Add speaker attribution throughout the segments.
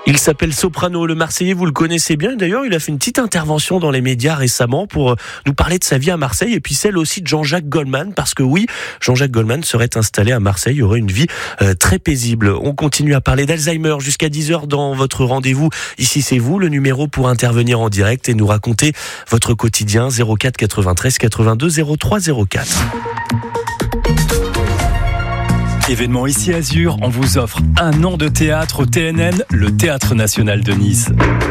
Speaker 1: Il s'appelle Soprano, le Marseillais, vous le connaissez bien. D'ailleurs, il a fait une petite intervention dans les médias récemment pour nous parler de sa vie à Marseille et puis celle aussi de Jean-Jacques Goldman, parce que oui, Jean-Jacques Goldman serait installé à Marseille, il aurait une vie très paisible. On continue à parler d'Alzheimer jusqu'à 10h dans votre rendez-vous. Ici, c'est vous, le numéro pour intervenir en direct et nous raconter votre quotidien. 04 93 82 03 04.
Speaker 2: Événement ici Azur, on vous offre un an de théâtre au TNN, le Théâtre National de Nice.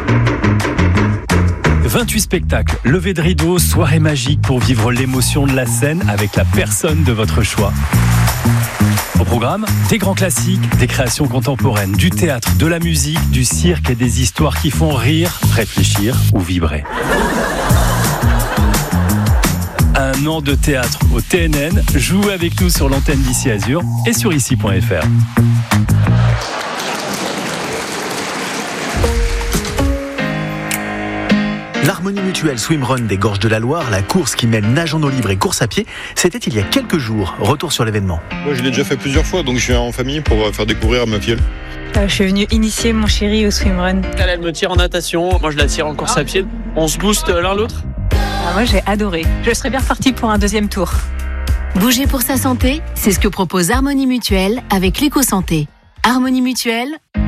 Speaker 2: 28 spectacles, levée de rideau, soirée magique pour vivre l'émotion de la scène avec la personne de votre choix. Au programme, des grands classiques, des créations contemporaines, du théâtre, de la musique, du cirque et des histoires qui font rire, réfléchir ou vibrer. Un an de théâtre au TNN. Jouez avec nous sur l'antenne d'Ici Azur et sur ici.fr.
Speaker 3: L'Harmonie Mutuelle Swimrun des Gorges de la Loire, la course qui mêle nage en eau libre et course à pied, c'était il y a quelques jours. Retour sur l'événement.
Speaker 4: Moi, je l'ai déjà fait plusieurs fois, donc je viens en famille pour faire découvrir à ma fille.
Speaker 5: Je suis venue initier mon chéri au swimrun.
Speaker 6: Elle me tire en natation, moi je la tire en course à pied. On se booste l'un l'autre.
Speaker 5: Moi j'ai adoré. Je serais bien repartie pour un deuxième tour.
Speaker 7: Bouger pour sa santé, c'est ce que propose Harmonie Mutuelle avec l'éco-santé. Harmonie Mutuelle,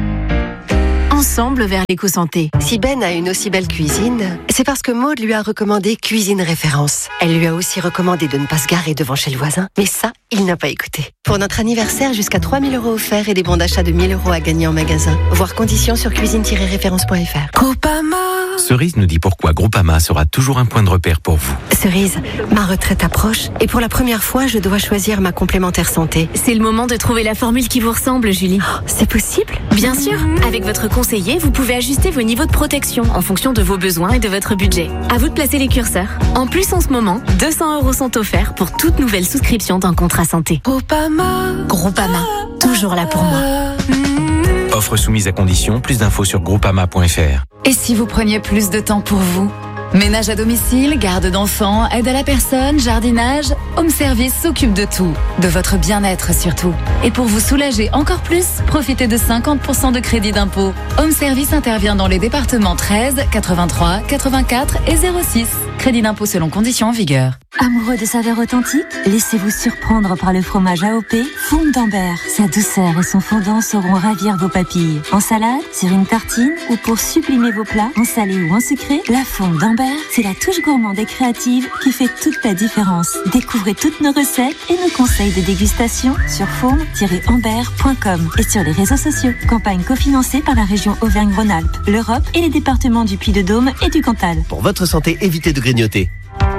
Speaker 7: ensemble vers l'éco-santé.
Speaker 8: Si Ben a une aussi belle cuisine, c'est parce que Maud lui a recommandé Cuisine Référence. Elle lui a aussi recommandé de ne pas se garer devant chez le voisin, mais ça, il n'a pas écouté. Pour notre anniversaire, jusqu'à 3 000 € offerts et des bons d'achat de 1 000 € à gagner en magasin. Voir conditions sur cuisine-référence.fr.
Speaker 9: Groupama. Cerise nous dit pourquoi Groupama sera toujours un point de repère pour vous.
Speaker 8: Cerise, ma retraite approche et pour la première fois, je dois choisir ma complémentaire santé.
Speaker 7: C'est le moment de trouver la formule qui vous ressemble, Julie.
Speaker 8: Oh, c'est possible ?
Speaker 7: Bien sûr, avec votre conseiller, vous pouvez ajuster vos niveaux de protection en fonction de vos besoins et de votre budget. À vous de placer les curseurs. En plus, en ce moment, 200 € sont offerts pour toute nouvelle souscription d'un contrat santé. Groupama, toujours là pour moi.
Speaker 9: Offre soumise à condition, plus d'infos sur groupama.fr.
Speaker 10: Et si vous preniez plus de temps pour vous ? Ménage à domicile, garde d'enfants, aide à la personne, jardinage, Home Service s'occupe de tout, de votre bien-être surtout. Et pour vous soulager encore plus, profitez de 50% de crédit d'impôt. Home Service intervient dans les départements 13, 83, 84 et 06. Crédit d'impôt selon conditions en vigueur.
Speaker 11: Amoureux de saveurs authentiques, laissez-vous surprendre par le fromage AOP Fonde d'Ambert. Sa douceur et son fondant sauront ravir vos papilles. En salade, sur une tartine ou pour sublimer vos plats, en salé ou en sucré, la Fonde d'Ambert, c'est la touche gourmande et créative qui fait toute la différence. Découvrez toutes nos recettes et nos conseils de dégustation sur fonde-ambert.com et sur les réseaux sociaux. Campagne cofinancée par la région Auvergne-Rhône-Alpes, l'Europe et les départements du Puy-de-Dôme et du Cantal.
Speaker 3: Pour votre santé, évitez de grignoter.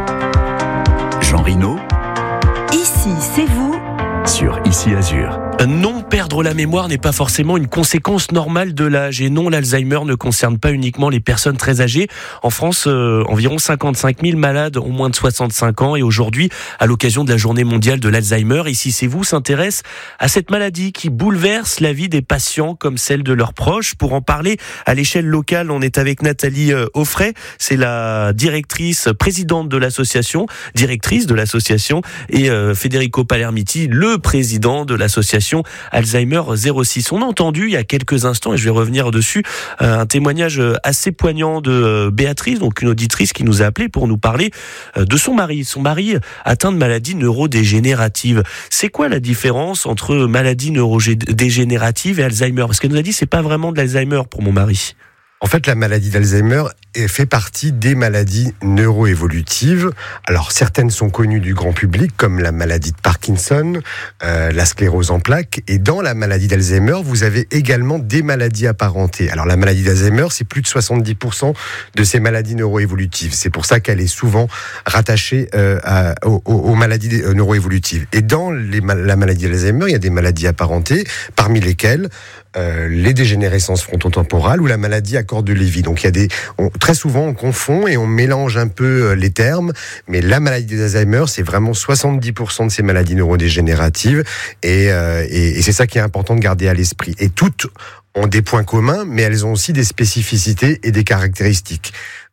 Speaker 9: Jean Rino,
Speaker 11: Ici, c'est vous.
Speaker 9: sur Ici Azur.
Speaker 1: Non, perdre la mémoire n'est pas forcément une conséquence normale de l'âge. Et non, l'Alzheimer ne concerne pas uniquement les personnes très âgées. En France, environ 55 000 malades ont moins de 65 ans. Et aujourd'hui, à l'occasion de la journée mondiale de l'Alzheimer, Ici c'est vous s'intéresse à cette maladie qui bouleverse la vie des patients comme celle de leurs proches. Pour en parler à l'échelle locale, on est avec Nathalie Offray. C'est la présidente de l'association, directrice de l'association, et Federico Palermiti, le président de l'association Alzheimer 06. On a entendu il y a quelques instants, et je vais revenir dessus, un témoignage assez poignant de Béatrice, donc une auditrice qui nous a appelé pour nous parler de son mari. Son mari atteint de maladies neurodégénératives. C'est quoi la différence entre maladie neurodégénérative et Alzheimer ? Parce qu'elle nous a dit c'est pas vraiment de l'Alzheimer pour mon mari.
Speaker 12: En fait, la maladie d'Alzheimer fait partie des maladies neuroévolutives. Alors, certaines sont connues du grand public, comme la maladie de Parkinson, la sclérose en plaques. Et dans la maladie d'Alzheimer, vous avez également des maladies apparentées. Alors, la maladie d'Alzheimer, c'est plus de 70% de ces maladies neuroévolutives. C'est pour ça qu'elle est souvent rattachée aux maladies neuroévolutives. Et dans la maladie d'Alzheimer, il y a des maladies apparentées, parmi lesquelles les dégénérescences frontotemporales ou la maladie à corps de Lévy. Donc très souvent on confond et on mélange un peu les termes, mais la maladie d'Alzheimer, c'est vraiment 70% de ces maladies neurodégénératives et c'est ça qui est important de garder à l'esprit. Et toutes ont des points communs, mais elles ont aussi des spécificités et des caractéristiques.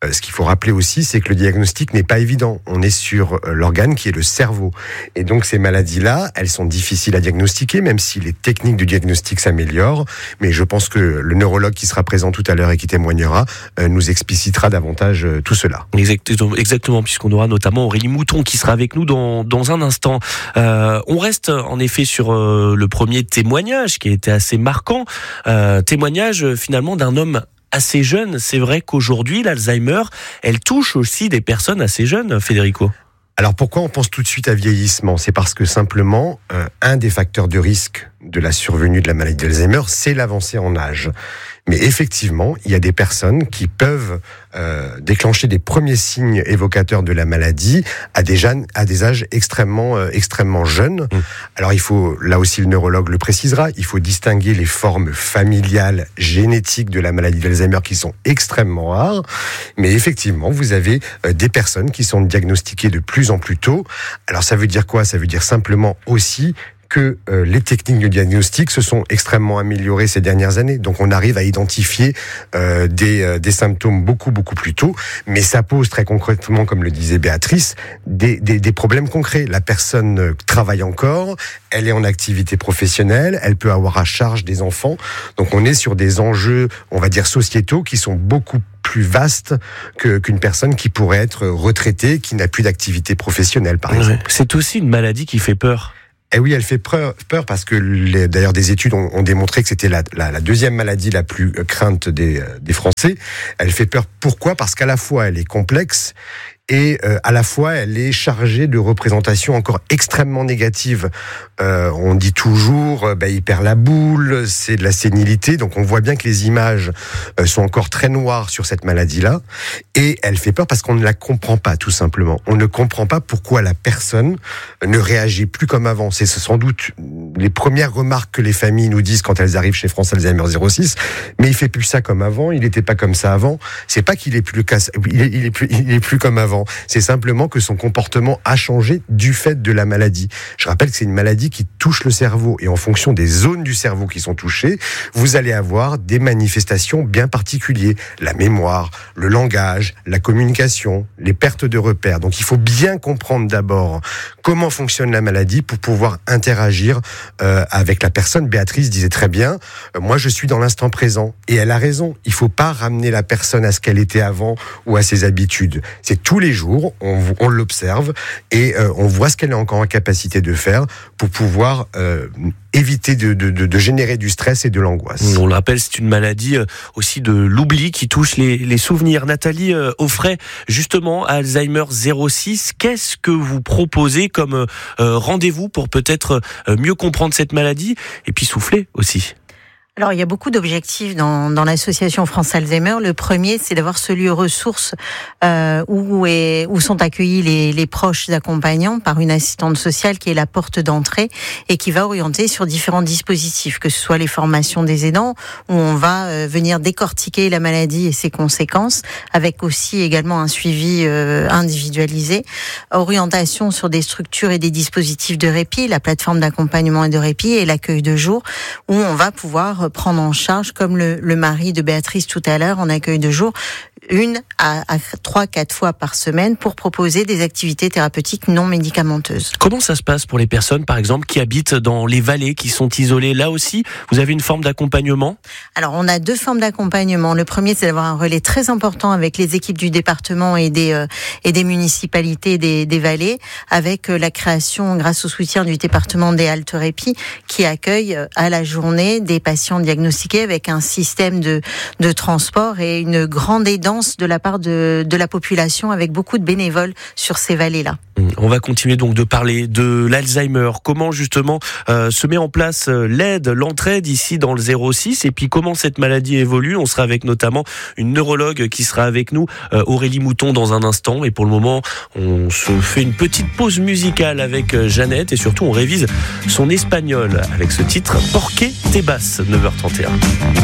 Speaker 12: Ce qu'il faut rappeler aussi, c'est que le diagnostic n'est pas évident. On est sur l'organe qui est le cerveau. Et donc ces maladies-là, elles sont difficiles à diagnostiquer, même si les techniques de diagnostic s'améliorent. Mais je pense que le neurologue qui sera présent tout à l'heure et qui témoignera nous explicitera davantage tout cela.
Speaker 1: Exactement, puisqu'on aura notamment Aurélie Mouton qui sera avec nous dans un instant. On reste en effet sur le premier témoignage qui a été assez marquant. Témoignage finalement d'un homme assez jeune. C'est vrai qu'aujourd'hui, l'Alzheimer, elle touche aussi des personnes assez jeunes, Federico.
Speaker 12: Alors pourquoi on pense tout de suite à vieillissement ? C'est parce que simplement, un des facteurs de risque de la survenue de la maladie d'Alzheimer, c'est l'avancée en âge. Mais effectivement, il y a des personnes qui peuvent déclencher des premiers signes évocateurs de la maladie à des âges extrêmement jeunes. Alors il faut, là aussi le neurologue le précisera, il faut distinguer les formes familiales, génétiques de la maladie d'Alzheimer qui sont extrêmement rares. Mais effectivement, vous avez des personnes qui sont diagnostiquées de plus en plus tôt. Alors ça veut dire quoi ? Ça veut dire simplement aussi que les techniques de diagnostic se sont extrêmement améliorées ces dernières années. Donc on arrive à identifier des symptômes beaucoup plus tôt, mais ça pose très concrètement, comme le disait Béatrice, des problèmes concrets. La personne travaille encore, elle est en activité professionnelle, elle peut avoir à charge des enfants. Donc on est sur des enjeux, on va dire sociétaux, qui sont beaucoup plus vastes qu'une personne qui pourrait être retraitée, qui n'a plus d'activité professionnelle, par exemple.
Speaker 1: C'est aussi une maladie qui fait peur.
Speaker 12: Eh oui, elle fait peur parce que d'ailleurs des études ont démontré que c'était la deuxième maladie la plus crainte des Français. Elle fait peur. Pourquoi ? Parce qu'à la fois elle est complexe et à la fois elle est chargée de représentations encore extrêmement négatives. On dit toujours il perd la boule, c'est de la sénilité, donc on voit bien que les images sont encore très noires sur cette maladie-là, et elle fait peur parce qu'on ne la comprend pas, tout simplement. On ne comprend pas pourquoi la personne ne réagit plus comme avant. C'est sans doute les premières remarques que les familles nous disent quand elles arrivent chez France Alzheimer 06, mais il fait plus ça comme avant, il n'était pas comme ça avant. C'est pas qu'il est plus il est plus comme avant. C'est simplement que son comportement a changé du fait de la maladie. Je rappelle que c'est une maladie qui touche le cerveau, et en fonction des zones du cerveau qui sont touchées, vous allez avoir des manifestations bien particulières. La mémoire, le langage, la communication, les pertes de repères. Donc il faut bien comprendre d'abord comment fonctionne la maladie pour pouvoir interagir avec la personne. Béatrice disait très bien, moi je suis dans l'instant présent, et elle a raison. Il faut pas ramener la personne à ce qu'elle était avant ou à ses habitudes. C'est tous les jours, on l'observe et on voit ce qu'elle est encore en capacité de faire pour pouvoir éviter de générer du stress et de l'angoisse.
Speaker 1: On le rappelle, c'est une maladie aussi de l'oubli qui touche les souvenirs. Nathalie Offray, justement, à Alzheimer 06, qu'est-ce que vous proposez comme rendez-vous pour peut-être mieux comprendre cette maladie et puis souffler aussi ?
Speaker 13: Alors, il y a beaucoup d'objectifs dans l'association France Alzheimer. Le premier, c'est d'avoir ce lieu ressource où sont accueillis les proches accompagnants par une assistante sociale qui est la porte d'entrée et qui va orienter sur différents dispositifs, que ce soit les formations des aidants, où on va venir décortiquer la maladie et ses conséquences, avec aussi également un suivi individualisé, orientation sur des structures et des dispositifs de répit, la plateforme d'accompagnement et de répit et l'accueil de jour, où on va pouvoir prendre en charge, comme le mari de Béatrice tout à l'heure, en accueil de jour, 1 à 3-4 fois par semaine pour proposer des activités thérapeutiques non médicamenteuses.
Speaker 1: Comment ça se passe pour les personnes, par exemple, qui habitent dans les vallées, qui sont isolées? Là aussi, vous avez une forme d'accompagnement?
Speaker 13: Alors, on a 2 formes d'accompagnement. Le premier, c'est d'avoir un relais très important avec les équipes du département et des municipalités des vallées, avec la création, grâce au soutien du département des haltes répit, qui accueille à la journée des patients diagnostiqués avec un système de transport et une grande aidance de la part de la population, avec beaucoup de bénévoles sur ces vallées-là.
Speaker 1: On va continuer donc de parler de l'Alzheimer. Comment justement se met en place l'aide, l'entraide ici dans le 06, et puis comment cette maladie évolue. On sera avec notamment une neurologue qui sera avec nous, Aurélie Mouton, dans un instant. Et pour le moment, on se fait une petite pause musicale avec Jeannette, et surtout on révise son espagnol avec ce titre Porque te vas, 9h31.